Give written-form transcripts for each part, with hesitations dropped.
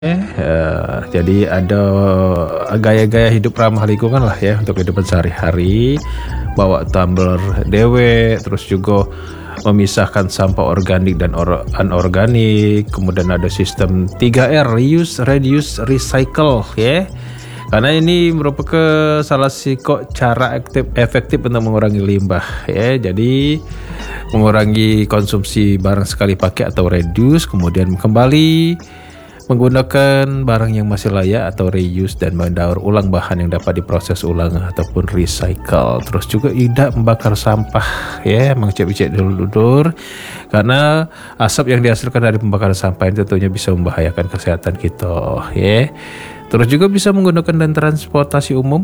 Jadi ada gaya-gaya hidup ramah lingkungan lah ya untuk kehidupan sehari-hari. Bawa tumbler dewe, terus juga memisahkan sampah organik dan anorganik. Kemudian ada sistem 3R, reuse, reduce, recycle ya. Karena ini merupakan salah satu cara efektif untuk mengurangi limbah ya. Jadi mengurangi konsumsi barang sekali pakai atau reduce, kemudian kembali menggunakan barang yang masih layak atau reuse dan mendaur ulang bahan yang dapat diproses ulang ataupun recycle. Terus juga tidak membakar sampah ya, mengecek-cek dulu karena asap yang dihasilkan dari pembakaran sampah ini tentunya bisa membahayakan kesehatan kita ya. Terus juga bisa menggunakan dan transportasi umum.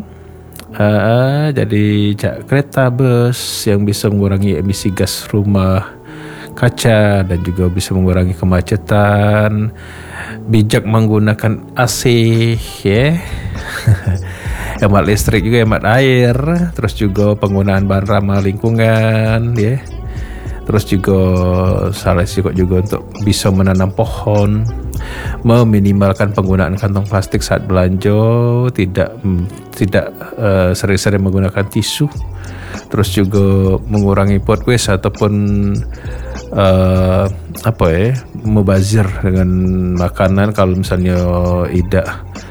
Jadi kereta, bus yang bisa mengurangi emisi gas rumah kaca dan juga bisa mengurangi kemacetan. Bijak menggunakan AC ya. Hemat listrik juga, hemat air. Terus juga penggunaan bahan ramah lingkungan ya. Terus juga salah satu juga untuk bisa menanam pohon, meminimalkan penggunaan kantong plastik saat belanja, tidak sering-sering menggunakan tisu. Terus juga mengurangi food waste ataupun mubazir dengan makanan. Kalau misalnya tidak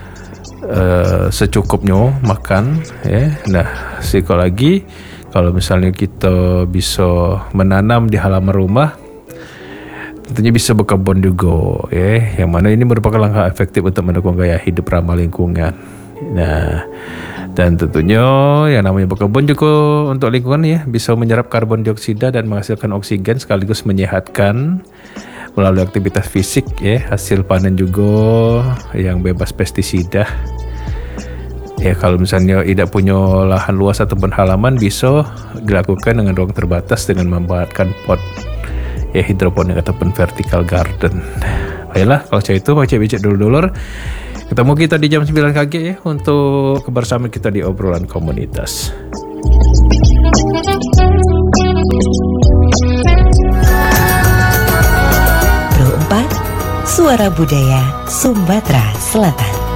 secukupnya makan ya. Nah, lagi kalau misalnya kita bisa menanam di halaman rumah, tentunya bisa berkebun juga ya, yang mana ini merupakan langkah efektif untuk mendukung gaya hidup ramah lingkungan. Nah, dan tentunya yang namanya berkebun juga untuk lingkungan ya, bisa menyerap karbon dioksida dan menghasilkan oksigen sekaligus menyehatkan melalui aktivitas fisik ya. Hasil panen juga yang bebas pestisida. Ya, kalau misalnya tidak punya lahan luas ataupun halaman, bisa dilakukan dengan ruang terbatas dengan membuatkan pot ya, hidroponik ataupun vertical garden. Baiklah, kalau saya itu baca-baca dulu-dulur. Ketemu kita di jam 9 KG ya untuk kebersamaan kita di obrolan komunitas. Pro 4 Suara Budaya Sumatera Selatan.